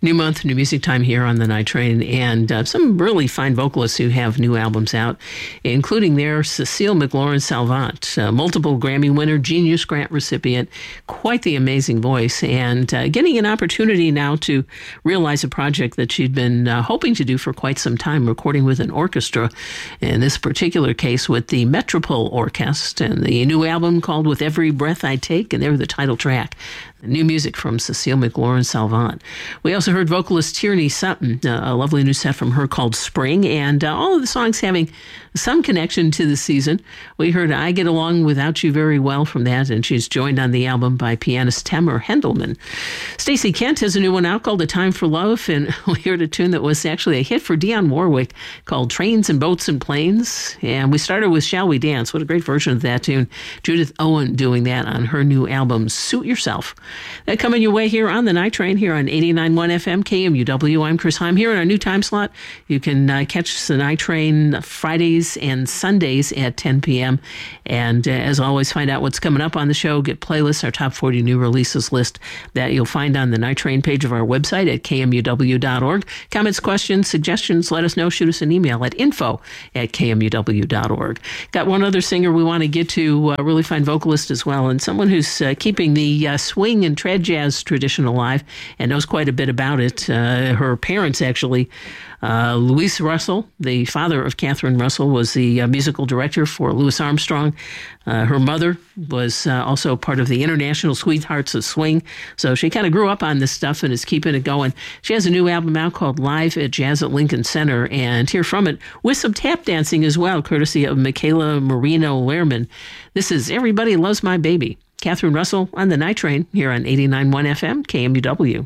New month, new music time here on the Night Train, and some really fine vocalists who have new albums out, including their Cecile McLaurin-Salvant, multiple Grammy winner, Genius Grant recipient, quite the amazing voice, and getting an opportunity now to realize a project that she'd been hoping to do for quite some time, recording with an orchestra, in this particular case with the Metropole Orchestra, and the new album called With Every Breath I Take, and they were the title track. New music from Cecile McLaurin-Salvant. We also heard vocalist Tierney Sutton, a lovely new set from her called Spring, and all of the songs having some connection to the season. We heard I Get Along Without You Very Well from that, and she's joined on the album by pianist Tamar Hendelman. Stacey Kent has a new one out called A Time for Love, and we heard a tune that was actually a hit for Dionne Warwick called Trains and Boats and Planes, and we started with Shall We Dance. What a great version of that tune. Judith Owen doing that on her new album, Suit Yourself. That coming your way here on the Night Train here on 89.1 FM KMUW. I'm Chris Heim here in our new time slot. You can catch the Night Train Fridays and Sundays at 10 p.m. And as always, find out what's coming up on the show. Get playlists, our top 40 new releases list that you'll find on the Night Train page of our website at kmuw.org. Comments, questions, suggestions, let us know. Shoot us an email at info@kmuw.org. Got one other singer we want to get to, a really fine vocalist as well, and someone who's keeping the swing and trad jazz tradition alive and knows quite a bit about it. Her parents, actually, Louis Russell, the father of Catherine Russell, was the musical director for Louis Armstrong. Her mother was also part of the International Sweethearts of Swing, so she kind of grew up on this stuff and is keeping it going. She has a new album out called Live at Jazz at Lincoln Center, and hear from it with some tap dancing as well, courtesy of Michaela Marino-Lehrman. This is Everybody Loves My Baby. Catherine Russell on the Night Train here on 89.1 FM KMUW.